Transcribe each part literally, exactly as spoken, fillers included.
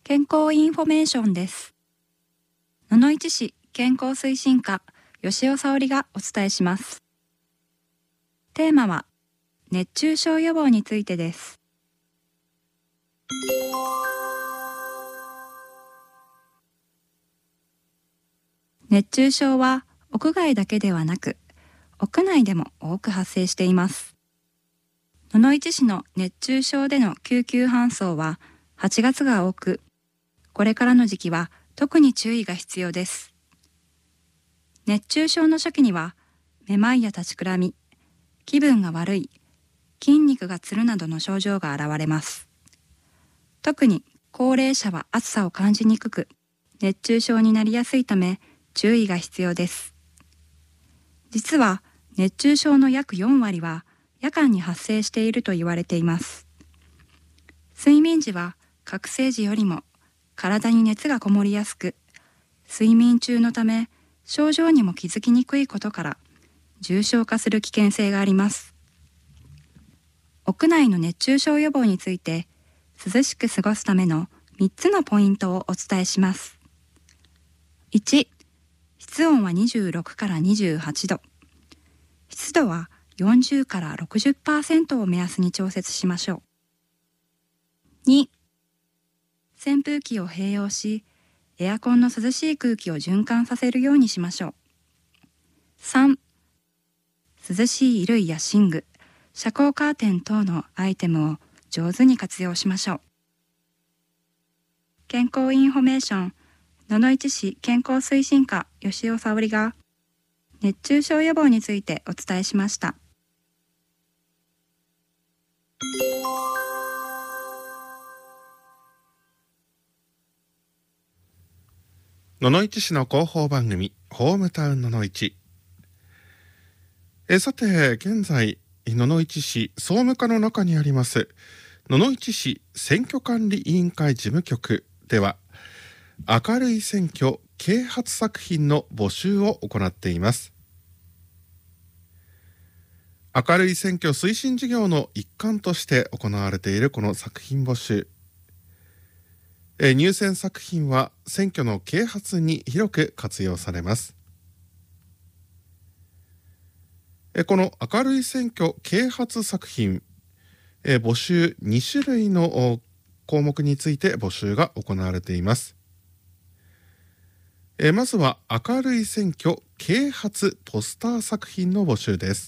健康インフォメーションです。野々市市健康推進課吉尾沙織がお伝えします。テーマは熱中症予防についてです。熱中症は屋外だけではなく屋内でも多く発生しています。野々市市の熱中症での救急搬送ははちがつが多く、これからの時期は特に注意が必要です。熱中症の初期にはめまいや立ちくらみ、気分が悪い、筋肉がつるなどの症状が現れます。特に高齢者は暑さを感じにくく、熱中症になりやすいため注意が必要です。実は熱中症の約よんわりは夜間に発生していると言われています。睡眠時は覚醒時よりも体に熱がこもりやすく、睡眠中のため症状にも気づきにくいことから重症化する危険性があります。屋内の熱中症予防について涼しく過ごすためのみっつのポイントをお伝えします。いち、室温はにじゅうろくからにじゅうはちど、湿度はよんじゅうから ろくじゅっパーセント を目安に調節しましょう。に、扇風機を併用し、エアコンの涼しい空気を循環させるようにしましょう。さん、涼しい衣類や寝具、遮光カーテン等のアイテムを上手に活用しましょう。健康インフォメーション、野々市市健康推進課吉尾沙織が熱中症予防についてお伝えしました。 野々市市の広報番組ホームタウン野々市。えさて現在野々市市総務課の中にあります野々市市選挙管理委員会事務局では明るい選挙啓発作品の募集を行っています。明るい選挙推進事業の一環として行われているこの作品募集、え入選作品は選挙の啓発に広く活用されます。えこの明るい選挙啓発作品、え募集にしゅるいの項目について募集が行われています。えまずは明るい選挙啓発ポスター作品の募集です。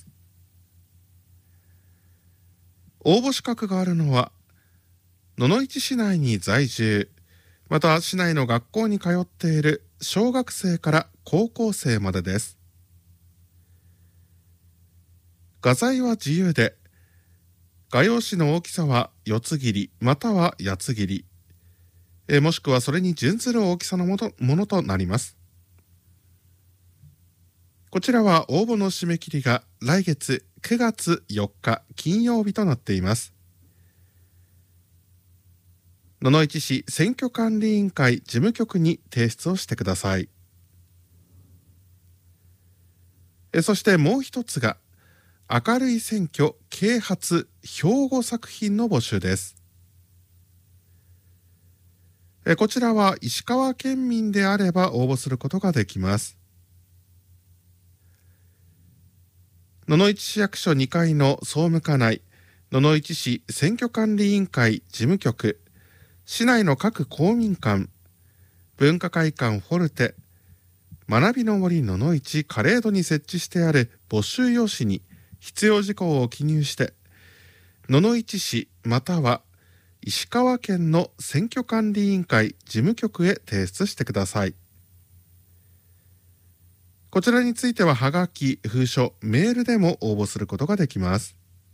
応募資格があるのは野々市市内に在住、また市内の学校に通っている小学生から高校生までです。画材は自由で、画用紙の大きさは四つ切りまたは八つ切り、えもしくはそれに準ずる大きさのもの、ものとなります。こちらは応募の締め切りが来月くがつよっか金曜日となっています。野々市市選挙管理委員会事務局に提出をしてください。えそしてもう一つが明るい選挙啓発標語作品の募集です。えこちらは石川県民であれば応募することができます。野々市市役所にかいの総務課内野々市市選挙管理委員会事務局、市内の各公民館、文化会館フォルテ、学びの森野々市カレードに設置してある募集用紙に必要事項を記入して野々市市または石川県の選挙管理委員会事務局へ提出してください。こちらについてははがき、封書、メールでも応募することができます。